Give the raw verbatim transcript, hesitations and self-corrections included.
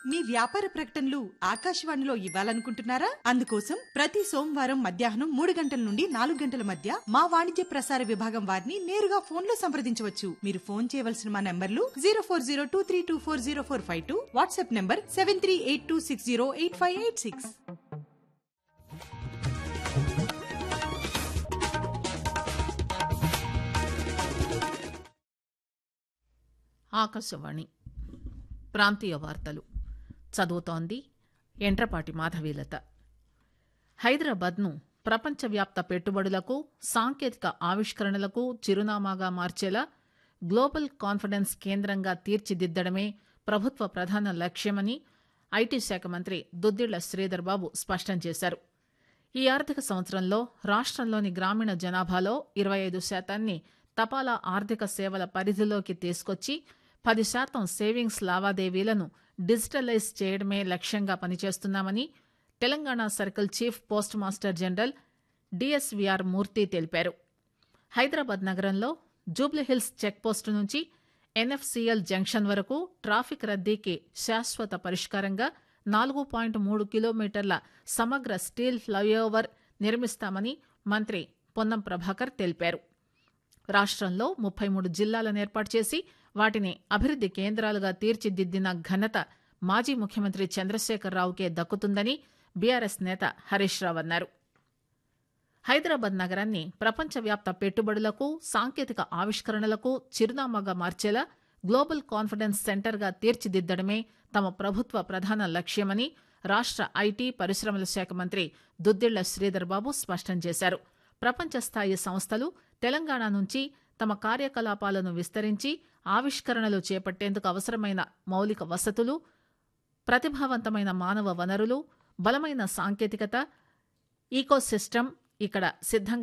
మీ వ్యాపార ప్రకటనలు ఆకాశవాణిలో ఇవ్వాలనుకుంటున్నారా? అందుకోసం ప్రతి సోమవారం మధ్యాహ్నం మూడు గంటల నుండి నాలుగు గంటల మధ్య మా వాణిజ్య ప్రసార విభాగం వారిని నేరుగా ఫోన్ లో సంప్రదించవచ్చు. మీరు ఫోన్ చేయవలసిన మా నంబర్లు zero four zero two three two four zero four five two, WhatsApp number seven three eight two six zero eight five eight six. Akashvani ప్రాంతీయ వార్తలు చదువుతోంది ఎంట్రపాటి మాధవీలత. హైదరాబాద్ను ప్రపంచవ్యాప్త పెట్టుబడులకు, సాంకేతిక ఆవిష్కరణలకు చిరునామాగా మార్చేలా గ్లోబల్ కాన్ఫిడెన్స్ కేంద్రంగా తీర్చిదిద్దడమే ప్రభుత్వ ప్రధాన లక్ష్యమని ఐటీ శాఖ మంత్రి దుద్దిళ్ల శ్రీధర్ బాబు స్పష్టం చేశారు. ఈ ఆర్థిక సంవత్సరంలో రాష్టంలోని గ్రామీణ జనాభాలో ఇరవై ఐదు శాతాన్ని తపాలా ఆర్థిక సేవల పరిధిలోకి తీసుకొచ్చి పది శాతం సేవింగ్స్ లావాదేవీలను డిజిటలైజ్ చేయడమే లక్ష్యంగా పనిచేస్తున్నామని Telangana circle chief post master general DSVR మూర్తి తెలిపారు. హైదరాబాద్ నగరంలో జూబ్లీహిల్స్ చెక్పోస్టు నుంచి ఎన్ఎఫ్సీఎల్ జంక్షన్ వరకు ట్రాఫిక్ రద్దీకి శాశ్వత పరిష్కారంగా నాలుగు పాయింట్ మూడు కిలోమీటర్ల సమగ్ర స్టీల్ ఫ్లైఓవర్ నిర్మిస్తామని మంత్రి పొన్నం ప్రభాకర్ తెలిపారు. రాష్టంలో ముప్పై మూడు జిల్లాలను ఏర్పాటు చేసి వాటిని అభివృద్ది కేంద్రాలుగా తీర్చిదిద్దిన ఘనత మాజీ ముఖ్యమంత్రి చంద్రశేఖరరావుకే దక్కుతుందని బీఆర్ఎస్ నేత హరీష్ రావు అన్నారు. హైదరాబాద్ నగరాన్ని ప్రపంచవ్యాప్త పెట్టుబడులకు, సాంకేతిక ఆవిష్కరణలకు చిరునామాగా మార్చేలా గ్లోబల్ కాన్ఫిడెన్స్ సెంటర్గా తీర్చిదిద్దడమే తమ ప్రభుత్వ ప్రధాన లక్ష్యమని రాష్ట ఐటీ పరిశ్రమల శాఖ మంత్రి దుద్దిళ్ల శ్రీధర్ బాబు స్పష్టం చేశారు. ప్రపంచ స్థాయి సంస్థలు తెలంగాణ నుంచి తమ కార్యకలాపాలను విస్తరించి ఆవిష్కరణలు చేపట్టేందుకు అవసరమైన మౌలిక వసతులు, ప్రతిభావంతమైన మానవ వనరులు, బలమైన సాంకేతికత, ఈకోసిస్టమ్ ఇక్కడ సిద్దంగా